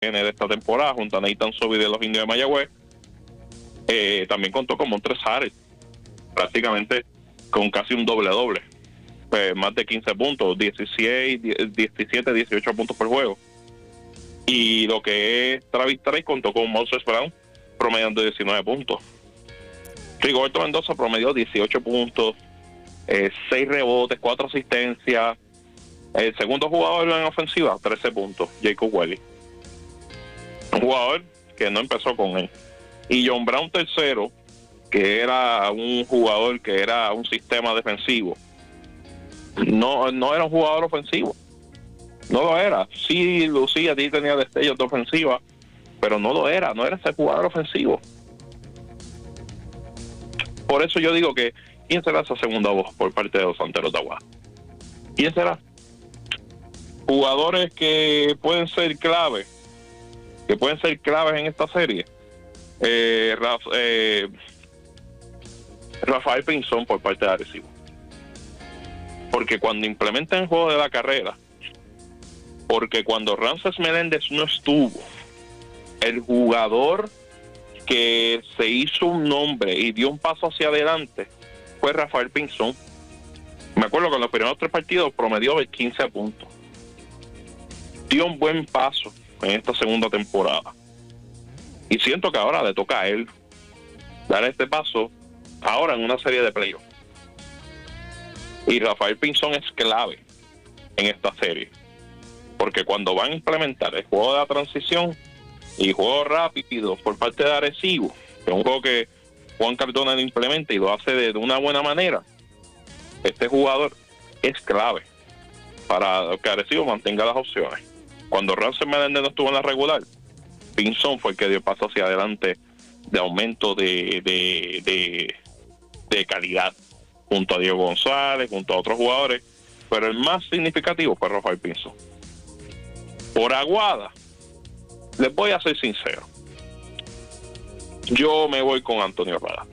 de esta temporada, junto a Nathan Sobey de los Indios de Mayagüez. También contó con Montrezl Harrell, prácticamente con casi un doble-doble. Más de 15 puntos, 17, 18 puntos por juego. Y lo que es Travis Trice contó con Moses Brown, promediando 19 puntos. Rigoberto Mendoza promedió 18 puntos, 6 rebotes, 4 asistencias. El segundo jugador en ofensiva, 13 puntos, Jacob Welly. Un jugador que no empezó con él. Y John Brown tercero, que era un jugador que era un sistema defensivo. No era un jugador ofensivo. No lo era. Sí, Lucía tenía destellos de ofensiva, pero no era ese jugador ofensivo. Por eso yo digo que, ¿quién será esa segunda voz por parte de los Santeros de Aguada? ¿Quién será? Jugadores que pueden ser claves en esta serie. Rafael Pinzón por parte de Arecibo. Porque cuando implementan el juego de la carrera, porque cuando Ramses Meléndez no estuvo, el jugador que se hizo un nombre y dio un paso hacia adelante fue Rafael Pinzón. Me acuerdo que en los primeros 3 partidos promedió 15 puntos. Dio un buen paso en esta segunda temporada. Y siento que ahora le toca a él dar este paso ahora en una serie de playoffs. Y Rafael Pinzón es clave en esta serie. Porque cuando van a implementar el juego de la transición y juego rápido por parte de Arecibo, que es un juego que Juan Cardona lo implementa y lo hace de una buena manera, este jugador es clave para que Arecibo mantenga las opciones. Cuando Ramses Meléndez no estuvo en la regular, Pinzón fue el que dio paso hacia adelante de aumento de calidad, junto a Diego González, junto a otros jugadores, pero el más significativo fue Rafael Pinzón. Por Aguada, les voy a ser sincero, yo me voy con Antonio Rada.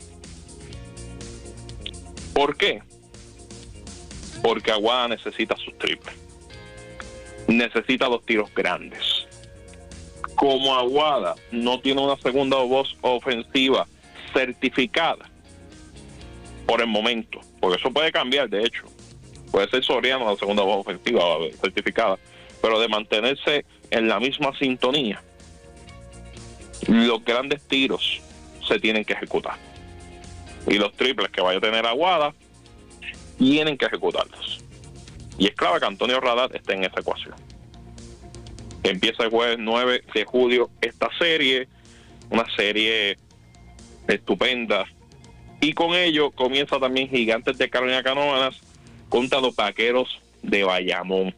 ¿Por qué? Porque Aguada necesita sus triples, necesita los tiros grandes. Como Aguada no tiene una segunda voz ofensiva certificada por el momento, porque eso puede cambiar, de hecho, puede ser Soriano la segunda voz ofensiva certificada, pero de mantenerse en la misma sintonía, los grandes tiros se tienen que ejecutar. Y los triples que vaya a tener Aguada tienen que ejecutarlos. Y es clave que Antonio Radat esté en esa ecuación. Empieza el jueves 9 de julio esta serie, una serie estupenda. Y con ello comienza también Gigantes de Carolina Canoanas contra los Vaqueros de Bayamón.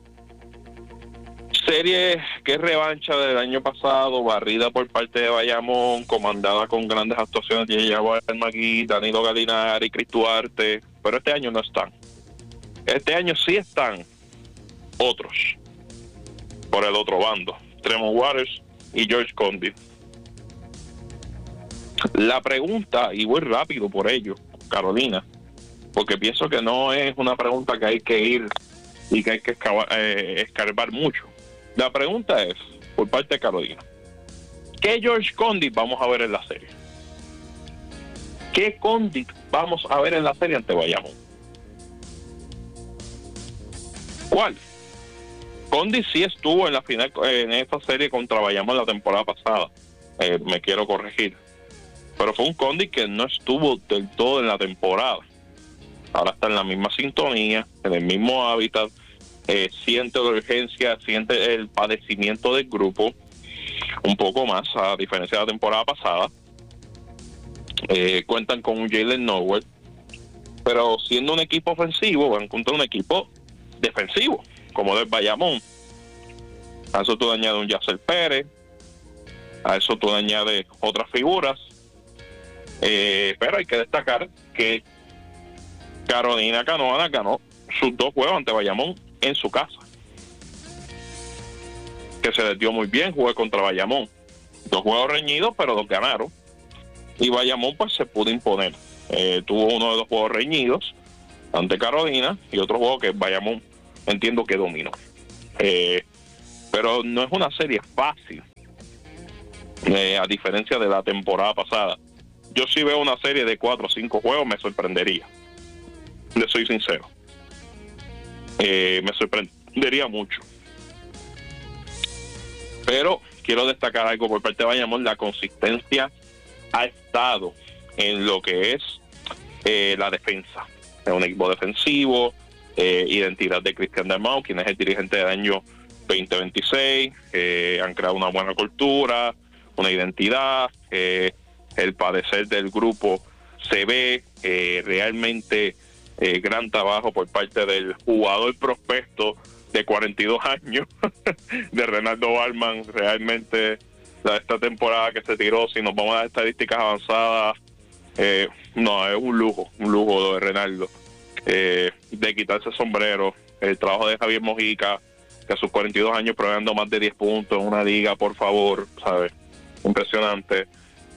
Serie que es revancha del año pasado, barrida por parte de Bayamón, comandada con grandes actuaciones de Yaguar Magui, Danilo Galinari, Cris Duarte, pero este año no están. Este año sí están otros por el otro bando, Tremont Waters y George Condit. La pregunta, y voy rápido por ello, Carolina, porque pienso que no es una pregunta que hay que ir y que hay que escarbar mucho. La pregunta es, por parte de Carolina, ¿qué George Condit vamos a ver en la serie? ¿Qué Condit vamos a ver en la serie ante Bayamón? ¿Cuál? Condit sí estuvo en la final en esta serie contra Bayamón la temporada pasada. Me quiero corregir. Pero fue un Condit que no estuvo del todo en la temporada. Ahora está en la misma sintonía, en el mismo hábitat. Siente la urgencia, siente el padecimiento del grupo un poco más, a diferencia de la temporada pasada. Cuentan con un Jalen Nowell, pero siendo un equipo ofensivo van contra un equipo defensivo como del Bayamón. A eso tú le añades un Yasser Pérez, a eso tú le añades otras figuras, pero hay que destacar que Carolina Canoana ganó sus 2 juegos ante Bayamón en su casa, que se les dio muy bien jugar contra Bayamón. 2 juegos reñidos, pero 2 ganaron, y Bayamón pues se pudo imponer. Tuvo uno de 2 juegos reñidos ante Carolina y otro juego que Bayamón entiendo que dominó. pero no es una serie fácil, a diferencia de la temporada pasada. Yo si veo una serie de 4 o 5 juegos me sorprendería, le soy sincero, me sorprendería mucho. Pero quiero destacar algo por parte de Bayamón: la consistencia ha estado en lo que es la defensa. Es un equipo defensivo, identidad de Cristian Dalmau, quien es el dirigente del año 2026, han creado una buena cultura, una identidad, el padecer del grupo se ve, realmente gran trabajo por parte del jugador prospecto de 42 años de Renaldo Balman. Realmente esta temporada que se tiró, si nos vamos a las estadísticas avanzadas, no, es un lujo lo de Renaldo, de quitarse el sombrero. El trabajo de Javier Mojica, que a sus 42 años probando más de 10 puntos en una liga, por favor, ¿sabes? Impresionante.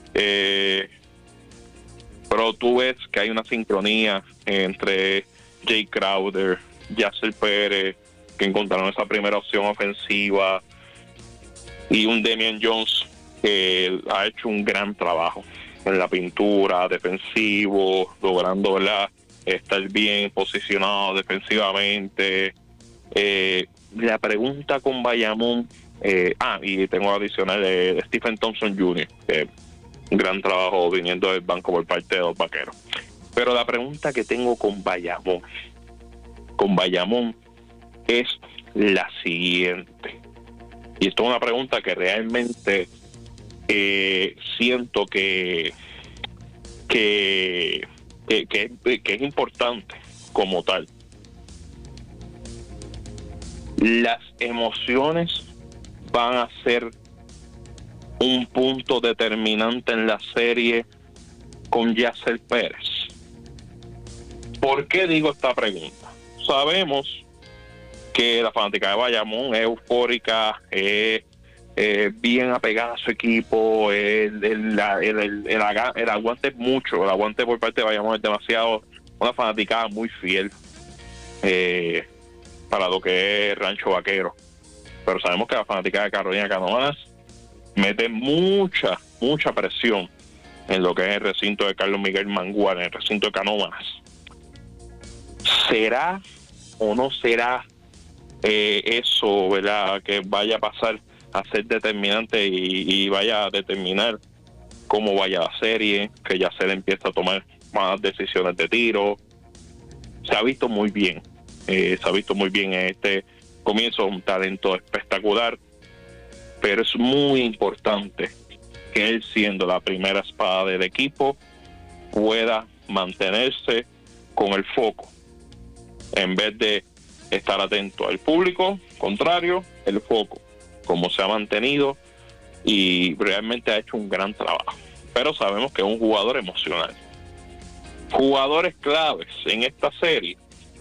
Pero tú ves que hay una sincronía entre Jay Crowder, Yasser Pérez, que encontraron esa primera opción ofensiva, y un Damian Jones que ha hecho un gran trabajo en la pintura, defensivo, logrando, ¿verdad?, estar bien posicionado defensivamente. La pregunta con Bayamón, y tengo adicional de Stephen Thompson Jr., un gran trabajo viniendo del banco por parte de los Vaqueros. Pero la pregunta que tengo con Bayamón es la siguiente, y esto es una pregunta que realmente siento que es importante como tal. Las emociones van a ser un punto determinante en la serie con Yasser Pérez. ¿Por qué digo esta pregunta? Sabemos que la fanática de Bayamón es eufórica, es bien apegada a su equipo, el aguante es mucho, el aguante por parte de Bayamón es demasiado, una fanaticada muy fiel para lo que es Rancho Vaquero. Pero sabemos que la fanática de Carolina Canóvanas mete mucha presión en lo que es el recinto de Carlos Miguel Mangual, en el recinto de Canóvanas. ¿Será o no será eso, ¿verdad?, que vaya a pasar a ser determinante y vaya a determinar cómo vaya la serie, que ya se le empieza a tomar más decisiones de tiro? Se ha visto muy bien en este comienzo, un talento espectacular, pero es muy importante que él, siendo la primera espada del equipo, pueda mantenerse con el foco, en vez de estar atento al público contrario, el foco, como se ha mantenido, y realmente ha hecho un gran trabajo. Pero sabemos que es un jugador emocional. Jugadores claves en esta serie,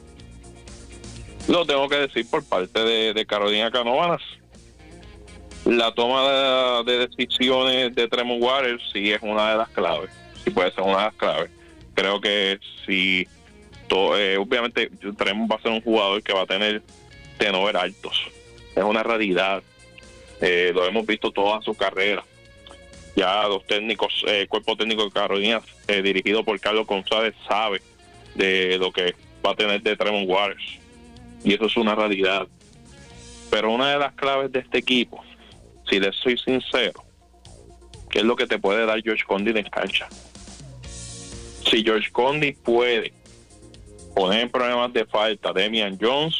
lo tengo que decir por parte de Carolina Canóvanas. La toma de decisiones de Tremont Waters sí es una de las claves, sí puede ser una de las claves. Creo que si obviamente Tremont va a ser un jugador que va a tener tenores altos, es una realidad, lo hemos visto toda su carrera. Ya los técnicos, el cuerpo técnico de Carolina, dirigido por Carlos González, sabe de lo que va a tener de Tremont Waters, y eso es una realidad. Pero una de las claves de este equipo, si les soy sincero, ¿qué es lo que te puede dar George Conditt en cancha? Si George Conditt puede poner en problemas de falta a Damian Jones,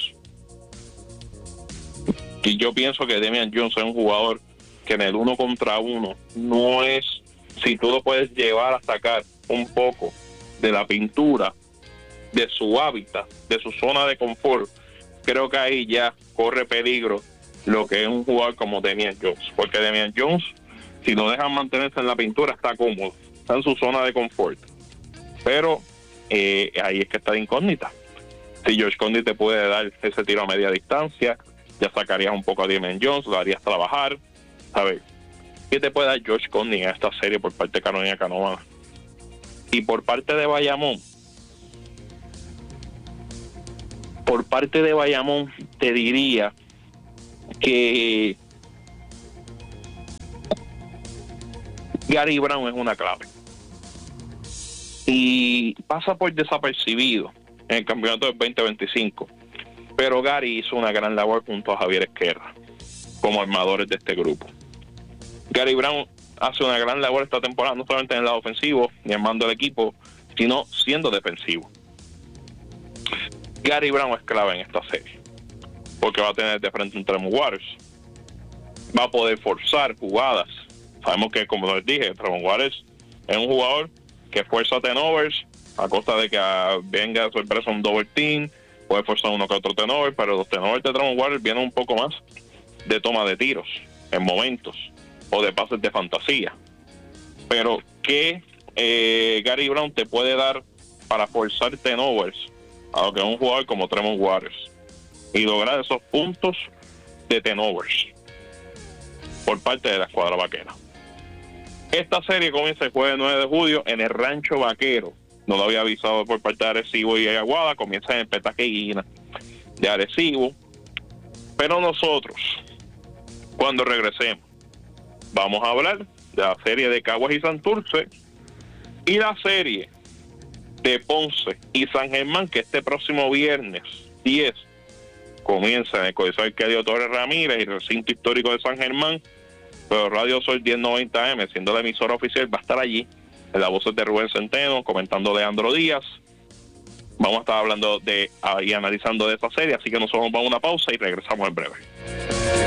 y yo pienso que Damian Jones es un jugador que en el 1 contra 1 no es, si tú lo puedes llevar a sacar un poco de la pintura, de su hábitat, de su zona de confort, creo que ahí ya corre peligro lo que es un jugador como Damian Jones, porque Damian Jones, si lo dejan mantenerse en la pintura, está cómodo, está en su zona de confort. Pero ahí es que está la incógnita. Si George Conditt te puede dar ese tiro a media distancia, ya sacarías un poco a Damian Jones, lo harías trabajar, ¿sabes? ¿Qué te puede dar George Conditt en esta serie por parte de Carolina Canóvanas? Y por parte de Bayamón, te diría que Gary Brown es una clave y pasa por desapercibido en el campeonato del 2025, pero Gary hizo una gran labor junto a Javier Esquerra como armadores de este grupo. Gary Brown hace una gran labor esta temporada, no solamente en el lado ofensivo ni armando el equipo, sino siendo defensivo. Gary Brown es clave en esta serie porque va a tener de frente un Tremont Waters, va a poder forzar jugadas. Sabemos que, como les dije, Tremont Waters es un jugador que fuerza turnovers a costa de que venga sorpresa un double team, puede forzar uno que otro turnover, pero los turnovers de Tremont Waters vienen un poco más de toma de tiros en momentos o de pases de fantasía. Pero ¿qué Gary Brown te puede dar para forzar turnovers a lo que es un jugador como Tremont Waters y lograr esos puntos de turnovers por parte de la escuadra vaquera? Esta serie comienza el jueves 9 de julio en el Rancho Vaquero. No lo había avisado por parte de Arecibo y Aguada. Comienza en el Petaje Guina de Arecibo. Pero nosotros, cuando regresemos, vamos a hablar de la serie de Caguas y Santurce y la serie de Ponce y San Germán, que este próximo viernes 10 comienza en el Coliseo Arcadio Torres Ramírez y el recinto histórico de San Germán. Pero Radio Sol 1090M, siendo la emisora oficial, va a estar allí en la voz de Rubén Centeno, comentando Leandro Díaz. Vamos a estar hablando y analizando de esta serie, así que nosotros vamos a una pausa y regresamos en breve.